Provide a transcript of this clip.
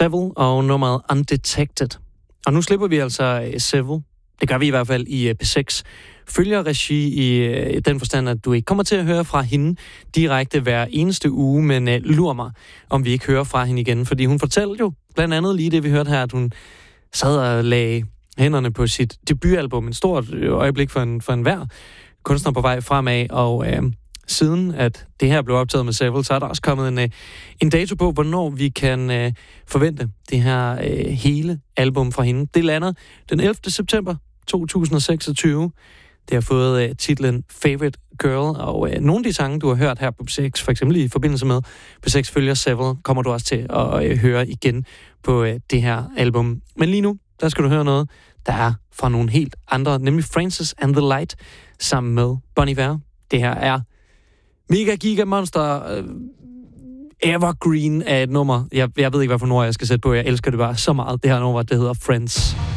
Seville og nummeret Undetected. Og nu slipper vi altså Seville. Det gør vi i hvert fald i P6 følgerregi i den forstand, at du ikke kommer til at høre fra hende direkte hver eneste uge, men lur mig, om vi ikke hører fra hende igen. Fordi hun fortalte jo blandt andet lige det, vi hørte her, at hun sad og lagde hænderne på sit debutalbum. En stort øjeblik for enhver kunstner på vej fremad, og siden at det her blev optaget med Seville, så er der også kommet en dato på, hvornår vi kan forvente det her hele album fra hende. Det lander den 11. september 2026. Det har fået titlen Favorite Girl, og nogle af de sange, du har hørt her på P6, for eksempel i forbindelse med P6 følger Seville, kommer du også til at høre igen på det her album. Men lige nu, der skal du høre noget, der er fra nogle helt andre, nemlig Francis and the Light, sammen med Bon Iver. Det her er Mega Giga Monster Evergreen af et nummer. Jeg ved ikke, hvad for nummer jeg skal sætte på. Jeg elsker det bare så meget. Det her nummer, det hedder Friends.